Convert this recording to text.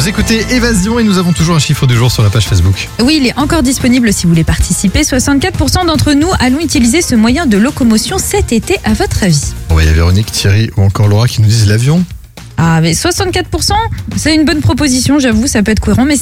Vous écoutez Évasion et nous avons toujours un chiffre du jour sur la page Facebook. Oui, il est encore disponible si vous voulez participer. 64% d'entre nous allons utiliser ce moyen de locomotion cet été, à votre avis? Bon, il y a Véronique, Thierry ou encore Laura qui nous disent l'avion. Ah, mais 64%, c'est une bonne proposition, j'avoue, ça peut être cohérent, mais